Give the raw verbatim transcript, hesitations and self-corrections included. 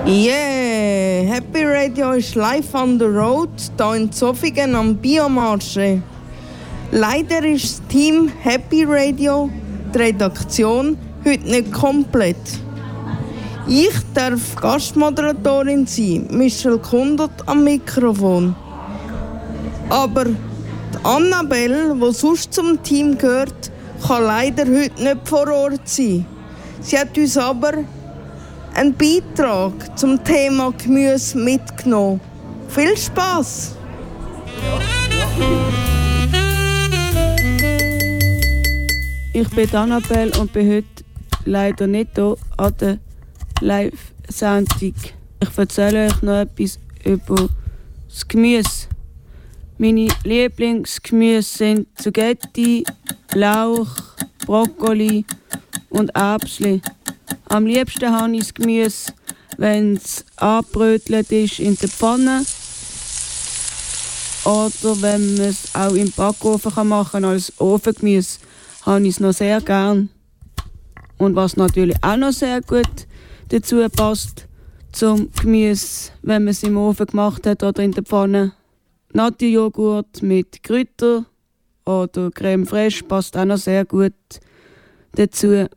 Yeah! Happy Radio ist live on the road, hier in Zofingen am Biomarché. Leider ist das Team Happy Radio, die Redaktion, heute nicht komplett. Ich darf Gastmoderatorin sein, Michelle Kundert am Mikrofon. Aber die Annabelle, die sonst zum Team gehört, kann leider heute nicht vor Ort sein. Sie hat uns aber einen Beitrag zum Thema Gemüse mitgenommen. Viel Spass! Ich bin Annabelle und bin heute leider nicht hier an der Live-Sendung. Ich erzähle euch noch etwas über das Gemüse. Meine Lieblingsgemüse sind Zucchetti, Lauch, Brokkoli und Erbsen. Am liebsten habe ich das Gemüse, wenn es angebrötelt ist in der Pfanne. Oder wenn man es auch im Backofen machen kann, als Ofengemüse, habe ich es noch sehr gern. Und was natürlich auch noch sehr gut dazu passt zum Gemüse, wenn man es im Ofen gemacht hat oder in der Pfanne. Naturjoghurt mit Kräutern oder Creme fraiche passt auch noch sehr gut dazu.